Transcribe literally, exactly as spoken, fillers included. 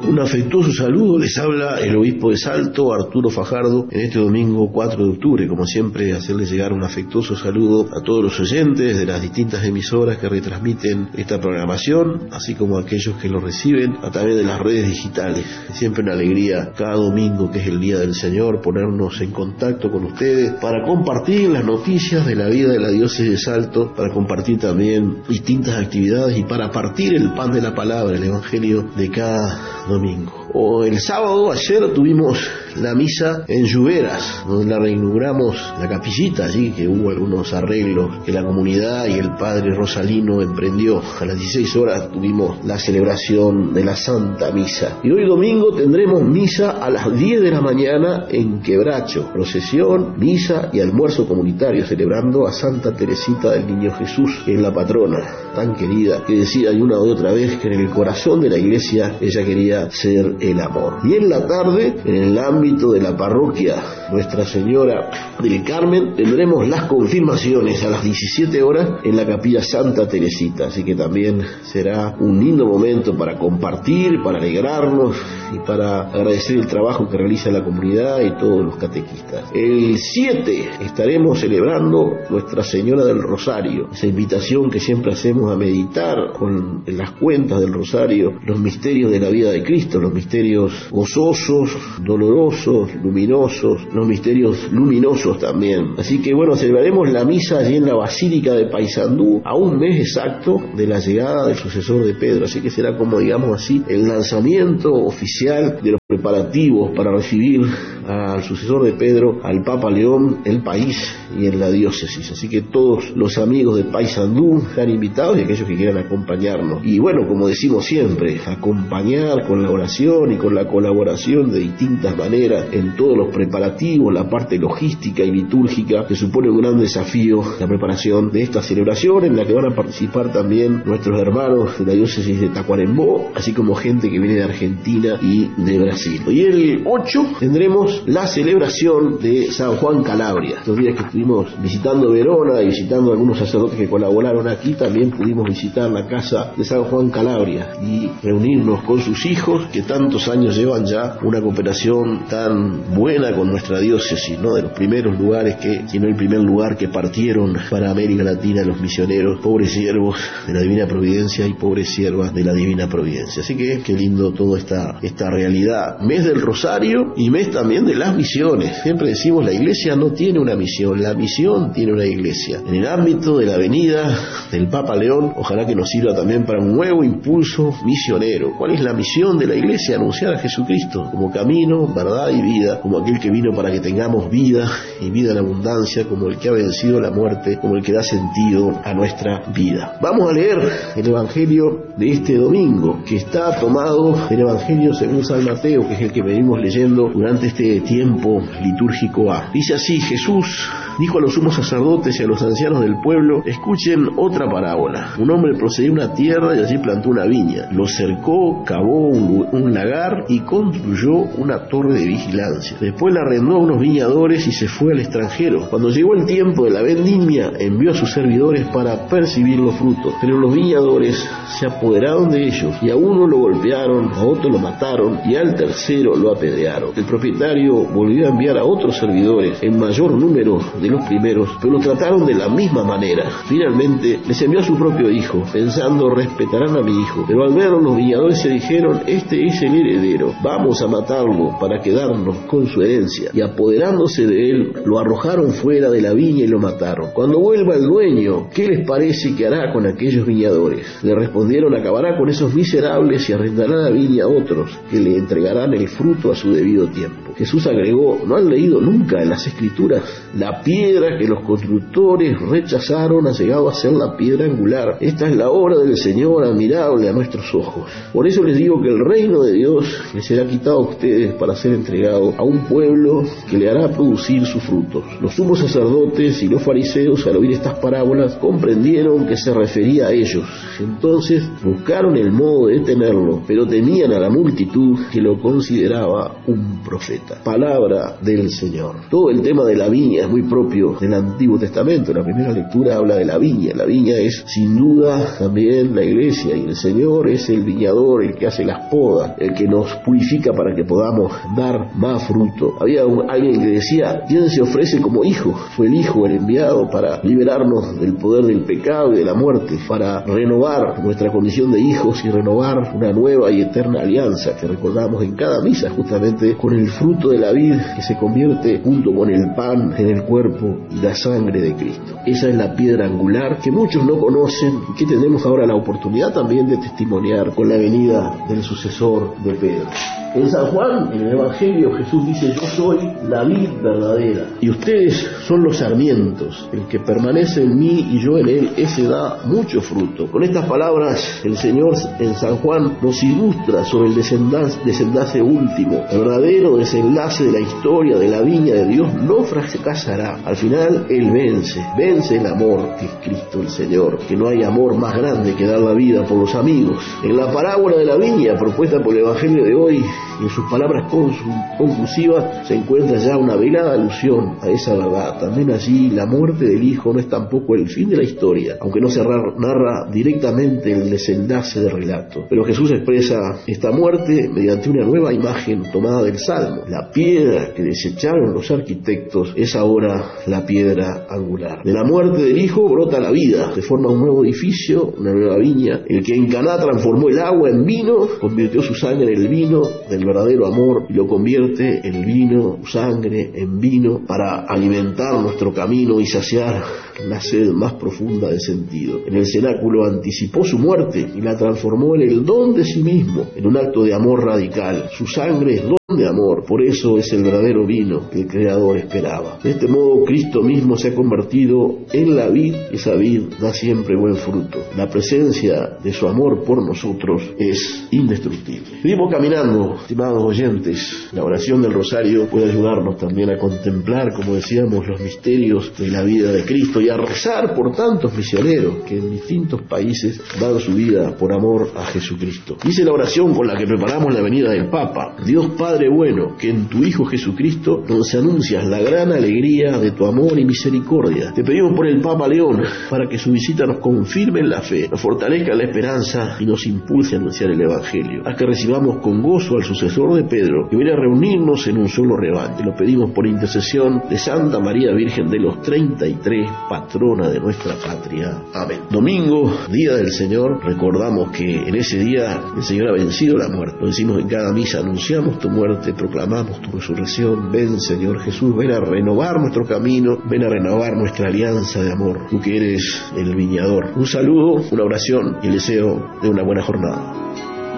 Un afectuoso saludo, les habla el obispo de Salto, Arturo Fajardo, en este domingo cuatro de octubre. Como siempre, hacerles llegar un afectuoso saludo a todos los oyentes de las distintas emisoras que retransmiten esta programación, así como a aquellos que lo reciben a través de las redes digitales. Es siempre una alegría cada domingo, que es el Día del Señor, ponernos en contacto con ustedes para compartir las noticias de la vida de la diócesis de Salto, para compartir también distintas actividades y para partir el pan de la palabra, el Evangelio de cada domingo. O el sábado, ayer, tuvimos la misa en Lluveras, donde la reinauguramos, la capillita allí, que hubo algunos arreglos que la comunidad y el padre Rosalino emprendió. A las dieciséis horas tuvimos la celebración de la Santa Misa. Y hoy domingo tendremos misa a las diez de la mañana en Quebracho. Procesión, misa y almuerzo comunitario, celebrando a Santa Teresita del Niño Jesús, que es la patrona tan querida, que decía una y otra vez que en el corazón de la iglesia ella quería ser el amor. Y en la tarde, en el ámbito de la parroquia Nuestra Señora del Carmen, tendremos las confirmaciones a las diecisiete horas en la capilla Santa Teresita, así que también será un lindo momento para compartir, para alegrarnos y para agradecer el trabajo que realiza la comunidad y todos los catequistas. El siete estaremos celebrando Nuestra Señora del Rosario, esa invitación que siempre hacemos a meditar con en las cuentas del Rosario los misterios de la vida de Cristo, los misterios gozosos, dolorosos, luminosos, los misterios luminosos también. Así que bueno, celebraremos la misa allí en la Basílica de Paysandú, a un mes exacto de la llegada del sucesor de Pedro, así que será, como digamos así, el lanzamiento oficial de los preparativos para recibir al sucesor de Pedro, al Papa León, el país y en la diócesis. Así que todos los amigos de Paysandú están invitados, y aquellos que quieran acompañarnos. Y bueno, como decimos siempre, acompañar con la oración y con la colaboración de distintas maneras en todos los preparativos, la parte logística y litúrgica, que supone un gran desafío la preparación de esta celebración, en la que van a participar también nuestros hermanos de la diócesis de Tacuarembó, así como gente que viene de Argentina y de Brasil. Y el ocho tendremos la celebración de San Juan Calabria. Estos días que estuvimos visitando Verona y visitando a algunos sacerdotes que colaboraron aquí, también pudimos visitar la casa de San Juan Calabria y reunirnos con sus hijos, que tantos años llevan ya una cooperación tan buena con nuestra diócesis, ¿no? De los primeros lugares que, si no el primer lugar que partieron para América Latina los misioneros, pobres siervos de la Divina Providencia y pobres siervas de la Divina Providencia. Así que qué lindo toda esta, esta realidad. Mes del Rosario y mes también de las misiones. Siempre decimos, la iglesia no tiene una misión, la misión tiene una iglesia. En el ámbito de la venida del Papa León, ojalá que nos sirva también para un nuevo impulso misionero. ¿Cuál es la misión de la iglesia? Anunciar a Jesucristo como camino, verdad y vida, como aquel que vino para que tengamos vida y vida en abundancia, como el que ha vencido la muerte, como el que da sentido a nuestra vida. Vamos a leer el Evangelio de este domingo, que está tomado del Evangelio según San Mateo, que es el que venimos leyendo durante este tiempo litúrgico A. Dice así: Jesús dijo a los sumos sacerdotes y a los ancianos del pueblo: escuchen otra parábola. Un hombre procedió a una tierra y allí plantó una viña. Lo cercó, cavó un, un lagar y construyó una torre de vigilancia. Después la arrendó a unos viñadores y se fue al extranjero. Cuando llegó el tiempo de la vendimia, envió a sus servidores para percibir los frutos. Pero los viñadores se apoderaron de ellos, y a uno lo golpearon, a otro lo mataron y al tercero lo apedrearon. El propietario volvió a enviar a otros servidores en mayor número de los primeros, pero lo trataron de la misma manera. Finalmente les envió a su propio hijo, pensando: respetarán a mi hijo. Pero al verlo, los viñadores se dijeron: este es el heredero, vamos a matarlo para quedarnos con su herencia. Y apoderándose de él, lo arrojaron fuera de la viña y lo mataron. Cuando vuelva el dueño, ¿qué les parece que hará con aquellos viñadores? Le respondieron: acabará con esos miserables y arrendará la viña a otros, que le entregarán el fruto a su debido tiempo. Jesús agregó: ¿no han leído nunca en las Escrituras? La piedra que los constructores rechazaron ha llegado a ser la piedra angular. Esta es la obra del Señor, admirable a nuestros ojos. Por eso les digo que el reino de Dios les será quitado a ustedes para ser entregado a un pueblo que le hará producir sus frutos. Los sumos sacerdotes y los fariseos, al oír estas parábolas, comprendieron que se refería a ellos. Entonces buscaron el modo de detenerlo, pero temían a la multitud, que lo consideraba un profeta. Palabra del Señor. Todo el tema de la viña es muy propio propio del Antiguo Testamento. La primera lectura habla de la viña. La viña es sin duda también la iglesia, y el Señor es el viñador, el que hace las podas, el que nos purifica para que podamos dar más fruto. Había un, alguien que decía: ¿quién se ofrece como hijo? Fue el Hijo el enviado para liberarnos del poder del pecado y de la muerte, para renovar nuestra condición de hijos y renovar una nueva y eterna alianza que recordamos en cada misa, justamente con el fruto de la vid que se convierte junto con el pan en el cuerpo y la sangre de Cristo. Esa es la piedra angular que muchos no conocen y que tenemos ahora la oportunidad también de testimoniar con la venida del sucesor de Pedro. En San Juan, en el Evangelio, Jesús dice: yo soy la vid verdadera y ustedes son los sarmientos. El que permanece en mí y yo en él, ese da mucho fruto. Con estas palabras, el Señor en San Juan nos ilustra sobre el desenlace, desenlace último. El verdadero desenlace de la historia de la viña de Dios no fracasará. Al final, Él vence. Vence el amor, que es Cristo el Señor. Que no hay amor más grande que dar la vida por los amigos. En la parábola de la viña propuesta por el Evangelio de hoy, y en sus palabras conclusivas, se encuentra ya una velada alusión a esa verdad. También allí la muerte del Hijo no es tampoco el fin de la historia, aunque no se narra directamente el desenlace del relato. Pero Jesús expresa esta muerte mediante una nueva imagen tomada del Salmo. La piedra que desecharon los arquitectos es ahora la piedra angular. De la muerte del Hijo brota la vida, se forma un nuevo edificio, una nueva viña. El que en Caná transformó el agua en vino, convirtió su sangre en el vino del verdadero amor y lo convierte en vino, sangre, en vino, para alimentar nuestro camino y saciar la sed más profunda de sentido. En el cenáculo anticipó su muerte y la transformó en el don de sí mismo, en un acto de amor radical. Su sangre es don de amor, por eso es el verdadero vino que el Creador esperaba. De este modo, Cristo mismo se ha convertido en la vid, y esa vid da siempre buen fruto. La presencia de su amor por nosotros es indestructible. Seguimos caminando, estimados oyentes. La oración del Rosario puede ayudarnos también a contemplar, como decíamos, los misterios de la vida de Cristo y a rezar por tantos misioneros que en distintos países dan su vida por amor a Jesucristo. Dice la oración con la que preparamos la venida del Papa: Dios Padre bueno, que en tu Hijo Jesucristo nos anuncias la gran alegría de tu amor y misericordia. Te pedimos por el Papa León, para que su visita nos confirme en la fe, nos fortalezca en la esperanza y nos impulse a anunciar el Evangelio. Haz que recibamos con gozo al sucesor de Pedro, que viene a reunirnos en un solo rebaño. Te lo pedimos por intercesión de Santa María Virgen de los treinta y tres, patrona de nuestra patria. Amén. Domingo, día del Señor. Recordamos que en ese día el Señor ha vencido la muerte. Lo decimos en cada misa: anunciamos tu muerte, proclamamos tu resurrección. Ven, Señor Jesús, ven a renovar nuestro camino, ven a renovar nuestra alianza de amor, tú que eres el viñador. Un saludo, una oración y el deseo de una buena jornada.